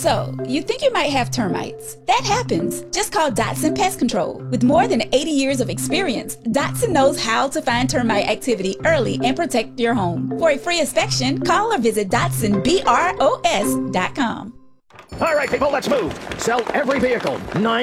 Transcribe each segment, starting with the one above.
So, you think you might have termites. That happens. Just call Dotson Pest Control. With more than 80 years of experience, Dotson knows how to find termite activity early and protect your home. For a free inspection, call or visit DotsonBROS.com. All right, people, let's move. Sell every vehicle.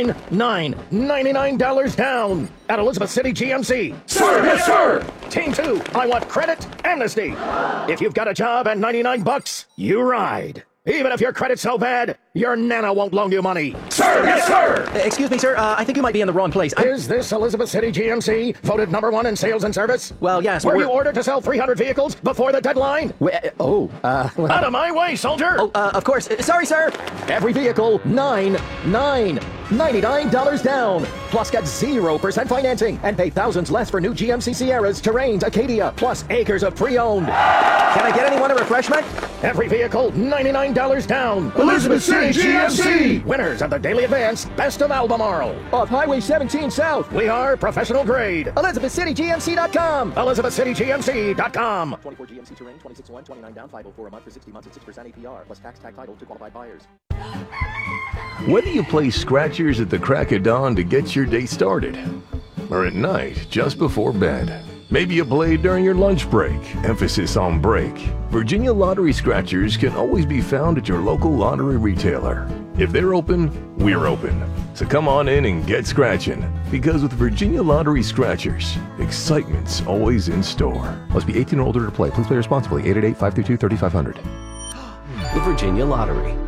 $99 down at Elizabeth City GMC. Sir, yes, sir. Team 2, I want credit amnesty. If you've got a job and $99, you ride. Even if your credit's so bad, your nana won't loan you money. Sir, yes, sir. Excuse me, sir. I think you might be in the wrong place. Is this Elizabeth City GMC voted #1 in sales and service? Well, yes. Were you ordered to sell 300 vehicles before the deadline? Out of my way, soldier! Of course. Sorry, sir. Every vehicle, $99 down. Plus get 0% financing and pay thousands less for new GMC Sierras, Terrains, Acadia, plus acres of pre-owned. Can I get anyone a refreshment? Every vehicle, $99 down. Elizabeth City GMC. Winners of the Daily Advance Best of Albemarle. Off Highway 17 South. We are professional grade. ElizabethCityGMC.com. ElizabethCityGMC.com. 24 GMC Terrain, 26.1, 29 down, 504 a month for 60 months at 6% APR, plus tax tag title to qualified buyers. Whether you play scratchers at the crack of dawn to get your day started, or at night just before bed, maybe you play during your lunch break, emphasis on break, Virginia Lottery Scratchers can always be found at your local lottery retailer. If they're open, we're open. So come on in and get scratching, because with Virginia Lottery Scratchers, excitement's always in store. Must be 18 or older to play. Please play responsibly. 888-532-3500. The Virginia Lottery.